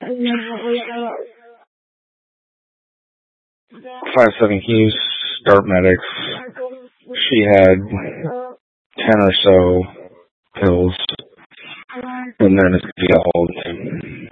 5-7 Hughes, Start Medics. She had 10 or so pills, and then it's going to be all